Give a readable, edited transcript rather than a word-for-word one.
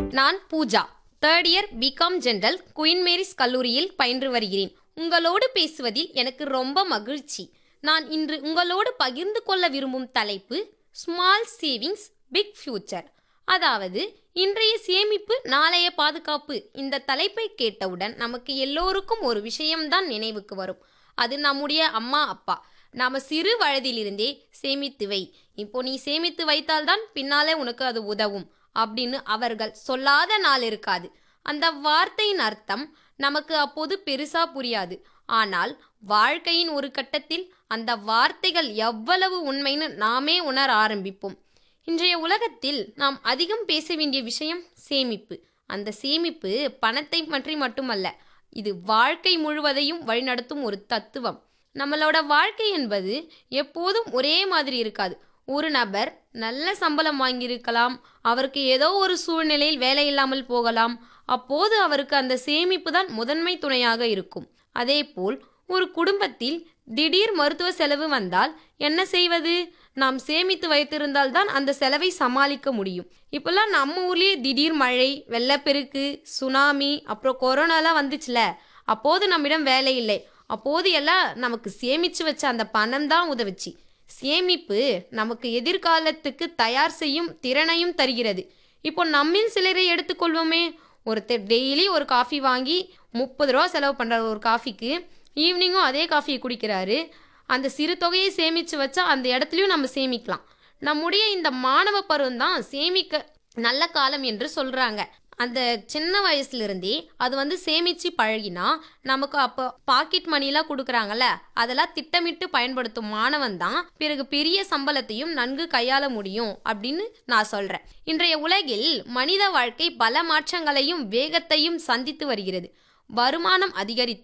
நான் Pooja, third year BCom general queen Mary's கல்லூரியில் பயின்று வருகிறேன். உங்களோடு பேசுவதில் எனக்கு ரொம்ப மகிழ்ச்சி. நான் இன்று உங்களோடு பகிர்ந்து கொள்ள விரும்பும் தலைப்பு ஸ்மால் சேவிங்ஸ் பிக் ஃபியூச்சர். அதாவது இன்றைய சேமிப்பு நாளைய பாதுகாப்பு. இந்த தலைப்பை கேட்டவுடன் நமக்கு எல்லோருக்கும் ஒரு விஷயம்தான் நினைவுக்கு வரும். அது நம்முடைய அம்மா அப்பா. நாம சிறு வயதிலிருந்தே சேமித்து வை, இப்போ நீ சேமித்து வைத்தால்தான் பின்னாலே உனக்கு அது உதவும் அப்படின்னு அவர்கள் சொல்லாத நாள் இருக்காது. அந்த வார்த்தையின் அர்த்தம் நமக்கு அப்போது பெருசா புரியாது. ஆனால் வாழ்க்கையின் ஒரு கட்டத்தில் அந்த வார்த்தைகள் எவ்வளவு உண்மைன்னு நாமே உணர ஆரம்பிப்போம். இன்றைய உலகத்தில் நாம் அதிகம் பேச வேண்டிய விஷயம் சேமிப்பு. அந்த சேமிப்பு பணத்தை பற்றி மட்டுமல்ல, இது வாழ்க்கை முழுவதையும் வழிநடத்தும் ஒரு தத்துவம். நம்மளோட வாழ்க்கை என்பது எப்போதும் ஒரே மாதிரி இருக்காது. ஒரு நபர் நல்ல சம்பளம் வாங்கியிருக்கலாம், அவருக்கு ஏதோ ஒரு சூழ்நிலையில் வேலை இல்லாமல் போகலாம். அப்போது அவருக்கு அந்த சேமிப்பு தான் முதன்மை துணையாக இருக்கும். அதேபோல் ஒரு குடும்பத்தில் திடீர் மருத்துவ செலவு வந்தால் என்ன செய்வது? நாம் சேமித்து வைத்திருந்தால் தான் அந்த செலவை சமாளிக்க முடியும். இப்பெல்லாம் நம்ம ஊர்லேயே திடீர் மழை, வெள்ளப்பெருக்கு, சுனாமி, அப்புறம் கொரோனாலாம் வந்துச்சுல, அப்போது நம்மிடம் வேலை இல்லை. அப்போது எல்லாம் நமக்கு சேமித்து வச்ச அந்த பணம் தான் உதவுச்சு. சேமிப்பு நமக்கு எதிர்காலத்துக்கு தயார் செய்யும் திறனையும் தருகிறது. இப்போ நம்மில் சிலரை எடுத்துக்கொள்வோமே, ஒருத்தர் டெய்லி ஒரு காஃபி வாங்கி 30 ரூபா செலவு பண்ணுறாரு ஒரு காஃபிக்கு. ஈவினிங்கும் அதே காஃபியை குடிக்கிறாரு. அந்த சிறு தொகையை சேமித்து வச்சா அந்த இடத்துலையும் நம்ம சேமிக்கலாம். நம்முடைய இந்த மாணவ பருவம் தான் சேமிக்க நல்ல காலம் என்று சொல்கிறாங்க. அந்த சின்ன வயசுலேருந்தே அது சேமித்து பழகினா நமக்கு அப்போ பாக்கெட் மணிலாம் கொடுக்குறாங்கல்ல, அதெல்லாம் திட்டமிட்டு பயன்படுத்தும் மாணவன் தான் பிறகு பெரிய சம்பளத்தையும் நன்கு கையாள முடியும் அப்படின்னு நான் சொல்கிறேன். இன்றைய உலகில் மனித வாழ்க்கை பல மாற்றங்களையும் வேகத்தையும் சந்தித்து வருகிறது. வருமானம் அதிகரித்தால்